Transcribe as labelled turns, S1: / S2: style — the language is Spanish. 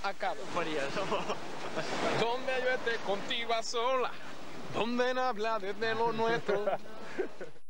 S1: acaba.
S2: María,
S1: Donde yo esté contigo a sola, donde no habla desde lo nuestro.